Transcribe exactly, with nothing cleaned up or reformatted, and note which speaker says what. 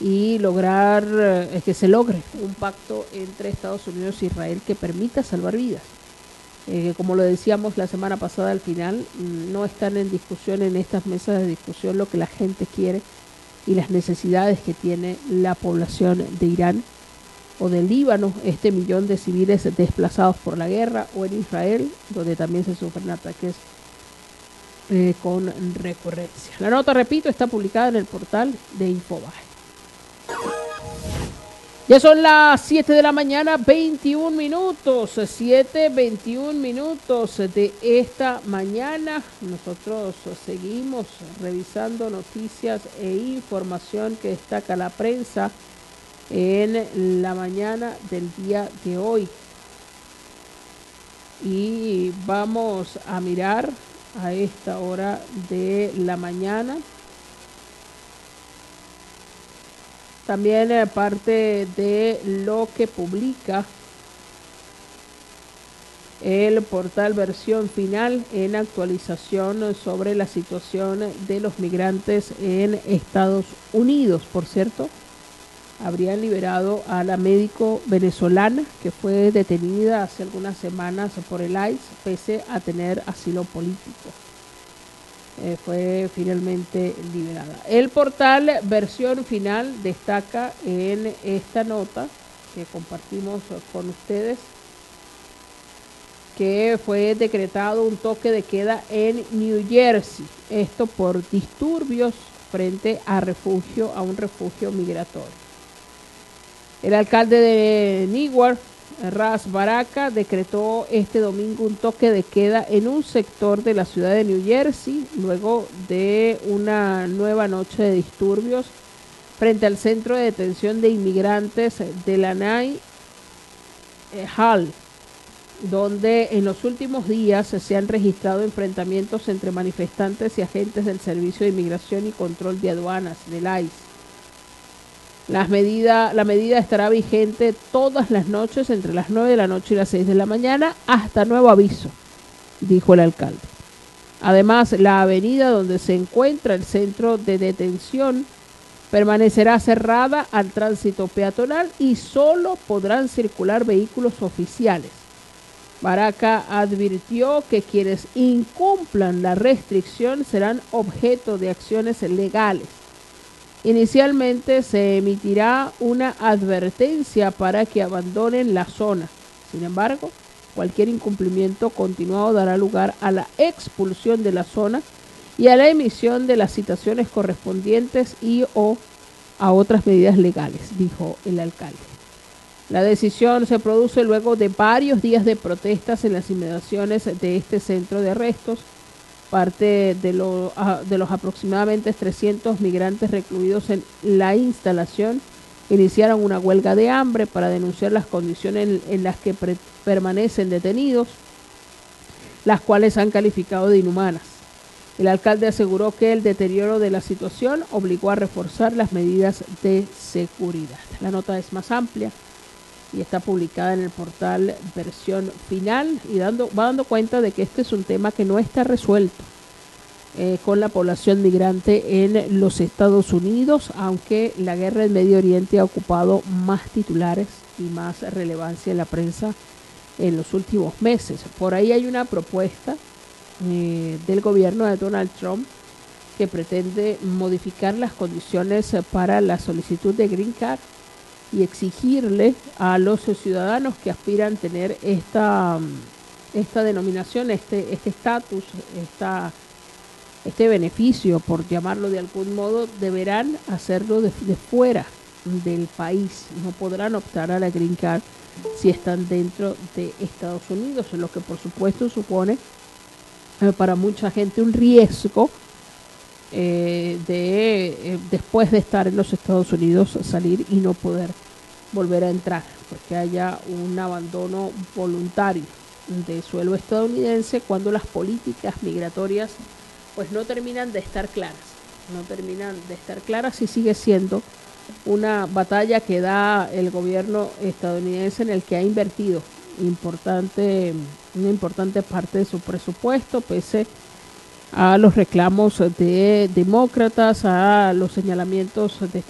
Speaker 1: y lograr eh, que se logre un pacto entre Estados Unidos e Israel que permita salvar vidas. Eh, como lo decíamos la semana pasada, al final no están en discusión en estas mesas de discusión lo que la gente quiere y las necesidades que tiene la población de Irán o del Líbano, este millón de civiles desplazados por la guerra, o en Israel, donde también se sufren ataques eh, con recurrencia. La nota, repito, está publicada en el portal de Infobae. Ya son las siete de la mañana, veintiún minutos, siete, veintiún minutos de esta mañana. Nosotros seguimos revisando noticias e información que destaca la prensa en la mañana del día de hoy. Y vamos a mirar a esta hora de la mañana también eh, parte de lo que publica el portal Versión Final en actualización sobre la situación de los migrantes en Estados Unidos. Por cierto, habrían liberado a la médico venezolana que fue detenida hace algunas semanas por el I C E pese a tener asilo político. Eh, fue finalmente liberada. El portal Versión Final destaca en esta nota que compartimos con ustedes que fue decretado un toque de queda en New Jersey, esto por disturbios frente a refugio, a un refugio migratorio. El alcalde de Newark, Ras Baraka, decretó este domingo un toque de queda en un sector de la ciudad de New Jersey, luego de una nueva noche de disturbios frente al centro de detención de inmigrantes de Lanai Hall, donde en los últimos días se han registrado enfrentamientos entre manifestantes y agentes del Servicio de Inmigración y Control de Aduanas, del I C E. Las medida, la medida estará vigente todas las noches entre las nueve de la noche y las seis de la mañana hasta nuevo aviso, dijo el alcalde. Además, la avenida donde se encuentra el centro de detención permanecerá cerrada al tránsito peatonal y solo podrán circular vehículos oficiales. Baraka advirtió que quienes incumplan la restricción serán objeto de acciones legales. Inicialmente se emitirá una advertencia para que abandonen la zona. Sin embargo, cualquier incumplimiento continuado dará lugar a la expulsión de la zona y a la emisión de las citaciones correspondientes y o a otras medidas legales, dijo el alcalde. La decisión se produce luego de varios días de protestas en las inmediaciones de este centro de arrestos. Parte de, lo, de los aproximadamente trescientos migrantes recluidos en la instalación iniciaron una huelga de hambre para denunciar las condiciones en, en las que pre, permanecen detenidos, las cuales han calificado de inhumanas. El alcalde aseguró que el deterioro de la situación obligó a reforzar las medidas de seguridad. La nota es más amplia y está publicada en el portal Versión Final y dando, va dando cuenta de que este es un tema que no está resuelto eh, con la población migrante en los Estados Unidos, aunque la guerra en Medio Oriente ha ocupado más titulares y más relevancia en la prensa en los últimos meses. Por ahí hay una propuesta eh, del gobierno de Donald Trump que pretende modificar las condiciones para la solicitud de Green Card y exigirle a los ciudadanos que aspiran a tener esta, esta denominación, este este estatus, esta, este beneficio, por llamarlo de algún modo, deberán hacerlo de, de fuera del país. No podrán optar a la Green Card si están dentro de Estados Unidos, lo que por supuesto supone eh, para mucha gente un riesgo Eh, de eh, después de estar en los Estados Unidos salir y no poder volver a entrar, porque haya un abandono voluntario de suelo estadounidense cuando las políticas migratorias pues no terminan de estar claras, no terminan de estar claras y sigue siendo una batalla que da el gobierno estadounidense, en el que ha invertido importante, una importante parte de su presupuesto, pese a los reclamos de demócratas, a los señalamientos de